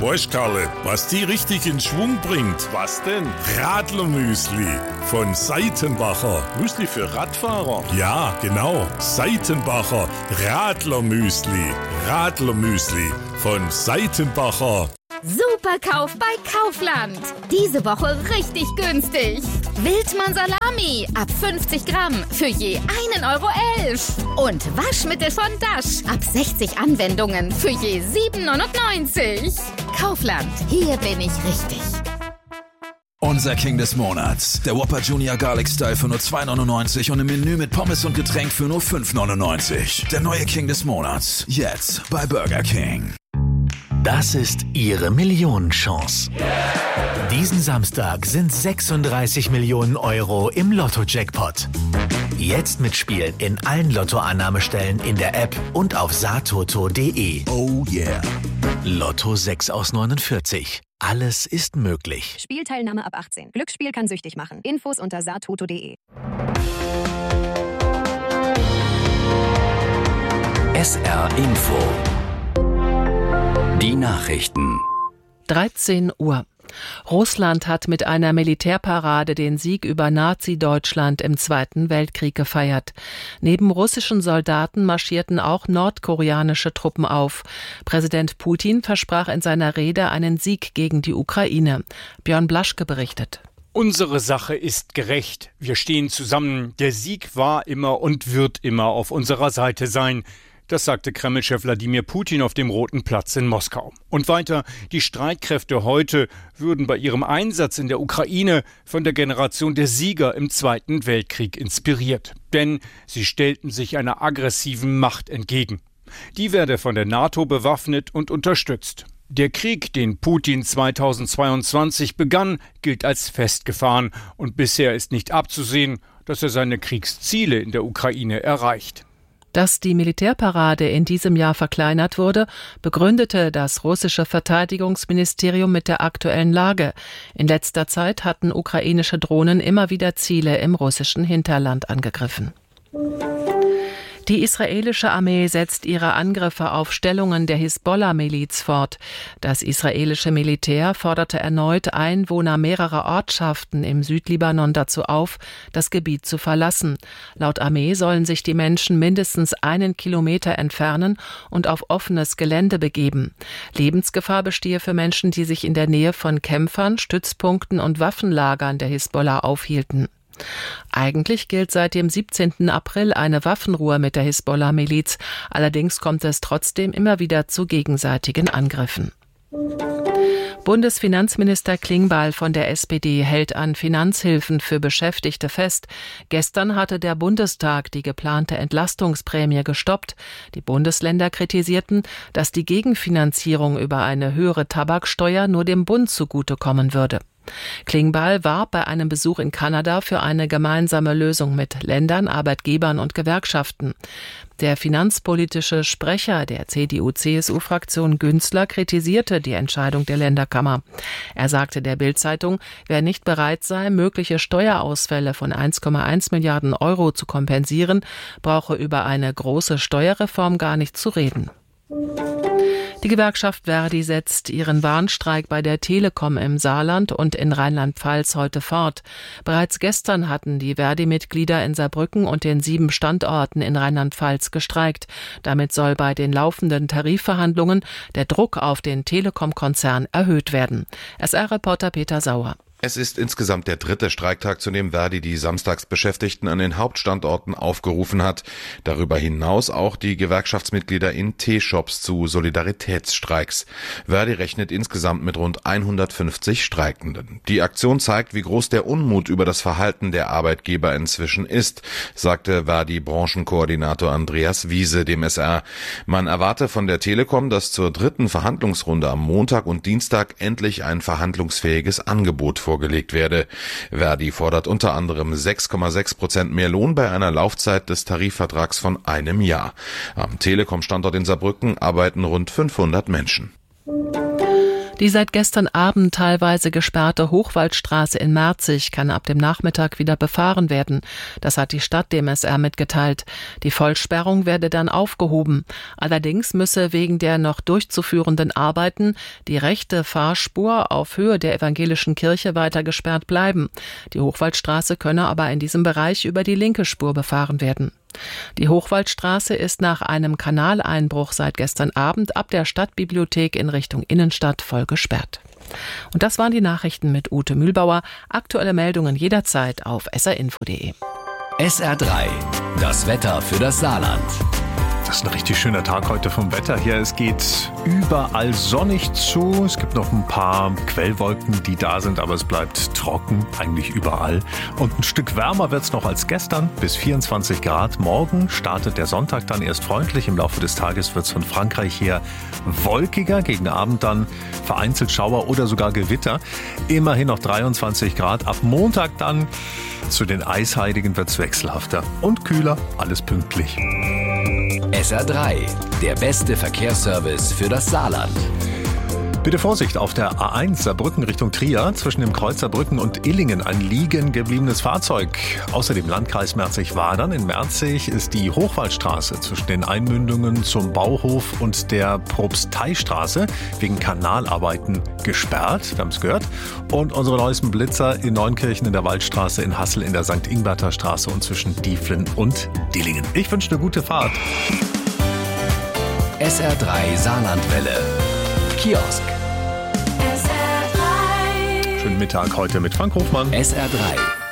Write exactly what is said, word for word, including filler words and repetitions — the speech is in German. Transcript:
Weißt, Karle, was die richtig in Schwung bringt? Was denn? Radlermüsli von Seitenbacher. Müsli für Radfahrer? Ja, genau. Seitenbacher Radlermüsli. Radlermüsli von Seitenbacher. Superkauf bei Kaufland. Diese Woche richtig günstig. Wildmann Salami ab fünfzig Gramm für je einen Euro elf. Und Waschmittel von Dash ab sechzig Anwendungen für je sieben neunundneunzig. Kaufland, hier bin ich richtig. Unser King des Monats. Der Whopper Junior Garlic Style für nur zwei neunundneunzig und im Menü mit Pommes und Getränk für nur fünf neunundneunzig. Der neue King des Monats. Jetzt bei Burger King. Das ist Ihre Millionenchance. Diesen Samstag sind sechsunddreißig Millionen Euro im Lotto-Jackpot. Jetzt mitspielen in allen Lottoannahmestellen in der App und auf satoto punkt de. Oh yeah. Lotto sechs aus neunundvierzig. Alles ist möglich. Spielteilnahme ab achtzehn. Glücksspiel kann süchtig machen. Infos unter satoto punkt de. S R Info. Die Nachrichten. dreizehn Uhr. Russland hat mit einer Militärparade den Sieg über Nazi-Deutschland im Zweiten Weltkrieg gefeiert. Neben russischen Soldaten marschierten auch nordkoreanische Truppen auf. Präsident Putin versprach in seiner Rede einen Sieg gegen die Ukraine. Björn Blaschke berichtet. Unsere Sache ist gerecht. Wir stehen zusammen. Der Sieg war immer und wird immer auf unserer Seite sein. Das sagte Kreml-Chef Wladimir Putin auf dem Roten Platz in Moskau. Und weiter, die Streitkräfte heute würden bei ihrem Einsatz in der Ukraine von der Generation der Sieger im Zweiten Weltkrieg inspiriert. Denn sie stellten sich einer aggressiven Macht entgegen. Die werde von der NATO bewaffnet und unterstützt. Der Krieg, den Putin zweitausendzweiundzwanzig begann, gilt als festgefahren. Und bisher ist nicht abzusehen, dass er seine Kriegsziele in der Ukraine erreicht. Dass die Militärparade in diesem Jahr verkleinert wurde, begründete das russische Verteidigungsministerium mit der aktuellen Lage. In letzter Zeit hatten ukrainische Drohnen immer wieder Ziele im russischen Hinterland angegriffen. Die israelische Armee setzt ihre Angriffe auf Stellungen der Hisbollah-Miliz fort. Das israelische Militär forderte erneut Einwohner mehrerer Ortschaften im Südlibanon dazu auf, das Gebiet zu verlassen. Laut Armee sollen sich die Menschen mindestens einen Kilometer entfernen und auf offenes Gelände begeben. Lebensgefahr bestehe für Menschen, die sich in der Nähe von Kämpfern, Stützpunkten und Waffenlagern der Hisbollah aufhielten. Eigentlich gilt seit dem siebzehnten April eine Waffenruhe mit der Hisbollah-Miliz. Allerdings kommt es trotzdem immer wieder zu gegenseitigen Angriffen. Bundesfinanzminister Klingbeil von der S P D hält an Finanzhilfen für Beschäftigte fest. Gestern hatte der Bundestag die geplante Entlastungsprämie gestoppt. Die Bundesländer kritisierten, dass die Gegenfinanzierung über eine höhere Tabaksteuer nur dem Bund zugutekommen würde. Klingbeil warb bei einem Besuch in Kanada für eine gemeinsame Lösung mit Ländern, Arbeitgebern und Gewerkschaften. Der finanzpolitische Sprecher der C D U C S U-Fraktion Günzler kritisierte die Entscheidung der Länderkammer. Er sagte der Bild-Zeitung, wer nicht bereit sei, mögliche Steuerausfälle von eins Komma eins Milliarden Euro zu kompensieren, brauche über eine große Steuerreform gar nicht zu reden. Die Gewerkschaft Verdi setzt ihren Warnstreik bei der Telekom im Saarland und in Rheinland-Pfalz heute fort. Bereits gestern hatten die Verdi-Mitglieder in Saarbrücken und den sieben Standorten in Rheinland-Pfalz gestreikt. Damit soll bei den laufenden Tarifverhandlungen der Druck auf den Telekom-Konzern erhöht werden. S R-Reporter Peter Sauer. Es ist insgesamt der dritte Streiktag, zu dem Verdi die Samstagsbeschäftigten an den Hauptstandorten aufgerufen hat. Darüber hinaus auch die Gewerkschaftsmitglieder in T-Shops zu Solidaritätsstreiks. Verdi rechnet insgesamt mit rund hundertfünfzig Streikenden. Die Aktion zeigt, wie groß der Unmut über das Verhalten der Arbeitgeber inzwischen ist, sagte Verdi-Branchenkoordinator Andreas Wiese dem S R. Man erwarte von der Telekom, dass zur dritten Verhandlungsrunde am Montag und Dienstag endlich ein verhandlungsfähiges Angebot vorgelegt vorgelegt werde. Verdi fordert unter anderem sechs Komma sechs Prozent mehr Lohn bei einer Laufzeit des Tarifvertrags von einem Jahr. Am Telekom-Standort in Saarbrücken arbeiten rund fünfhundert Menschen. Die seit gestern Abend teilweise gesperrte Hochwaldstraße in Merzig kann ab dem Nachmittag wieder befahren werden. Das hat die Stadt dem S R mitgeteilt. Die Vollsperrung werde dann aufgehoben. Allerdings müsse wegen der noch durchzuführenden Arbeiten die rechte Fahrspur auf Höhe der evangelischen Kirche weiter gesperrt bleiben. Die Hochwaldstraße könne aber in diesem Bereich über die linke Spur befahren werden. Die Hochwaldstraße ist nach einem Kanaleinbruch seit gestern Abend ab der Stadtbibliothek in Richtung Innenstadt voll gesperrt. Und das waren die Nachrichten mit Ute Mühlbauer. Aktuelle Meldungen jederzeit auf s r info punkt d e. S R drei, das Wetter für das Saarland. Das ist ein richtig schöner Tag heute vom Wetter hier. Es geht überall sonnig zu. Es gibt noch ein paar Quellwolken, die da sind, aber es bleibt trocken, eigentlich überall. Und ein Stück wärmer wird es noch als gestern, bis vierundzwanzig Grad. Morgen startet der Sonntag dann erst freundlich. Im Laufe des Tages wird es von Frankreich her wolkiger. Gegen Abend dann vereinzelt Schauer oder sogar Gewitter. Immerhin noch dreiundzwanzig Grad. Ab Montag dann zu den Eisheiligen wird es wechselhafter und kühler. Alles pünktlich. S R drei, der beste Verkehrsservice für das Saarland. Bitte Vorsicht auf der A eins Saarbrücken Richtung Trier. Zwischen dem Kreuz Saarbrücken und Illingen ein liegen gebliebenes Fahrzeug. Außerdem Landkreis Merzig-Wadern. In Merzig ist die Hochwaldstraße zwischen den Einmündungen zum Bauhof und der Propsteistraße wegen Kanalarbeiten gesperrt. Wir haben es gehört. Und unsere neuesten Blitzer in Neunkirchen in der Waldstraße, in Hassel in der Sankt Ingberter Straße und zwischen Dieflen und Dillingen. Ich wünsche eine gute Fahrt. S R drei Saarlandwelle. Kiosk. Schönen Mittag heute mit Frank Hofmann. S R drei.